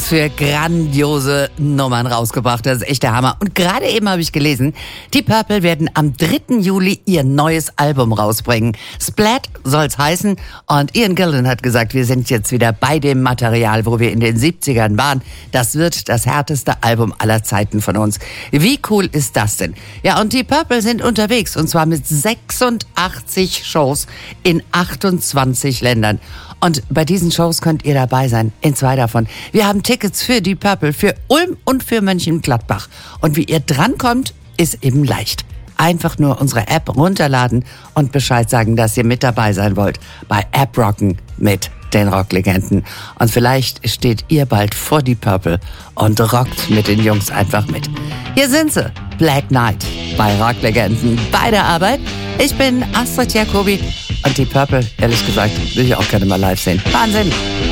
für grandiose Nummern rausgebracht. Das ist echt der Hammer. Und gerade eben habe ich gelesen, die Purple werden am 3. Juli ihr neues Album rausbringen. Splat soll's heißen. Und Ian Gillan hat gesagt, wir sind jetzt wieder bei dem Material, wo wir in den 70ern waren. Das wird das härteste Album aller Zeiten von uns. Wie cool ist das denn? Ja, und die Purple sind unterwegs. Und zwar mit 86 Shows in 28 Ländern. Und bei diesen Shows könnt ihr dabei sein, in 2 davon. Wir haben Tickets für die Purple, für Ulm und für Mönchengladbach. Und wie ihr drankommt, ist eben leicht. Einfach nur unsere App runterladen und Bescheid sagen, dass ihr mit dabei sein wollt. Bei App Rocken mit den Rocklegenden. Und vielleicht steht ihr bald vor die Purple und rockt mit den Jungs einfach mit. Hier sind sie, Black Knight bei Rocklegenden bei der Arbeit. Ich bin Astrid Jacobi und die Purple, ehrlich gesagt, will ich auch gerne mal live sehen. Wahnsinn!